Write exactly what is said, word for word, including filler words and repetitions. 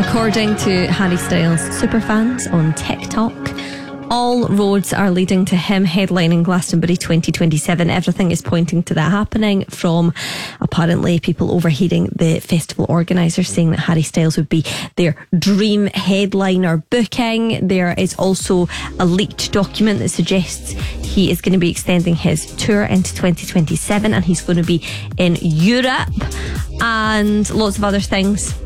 According to Harry Styles superfans on TikTok, all roads are leading to him headlining Glastonbury twenty twenty-seven. Everything is pointing to that happening, from apparently people overhearing the festival organisers saying that Harry Styles would be their dream headliner booking. There is also a leaked document that suggests he is going to be extending his tour into twenty twenty-seven, and he's going to be in Europe and lots of other things.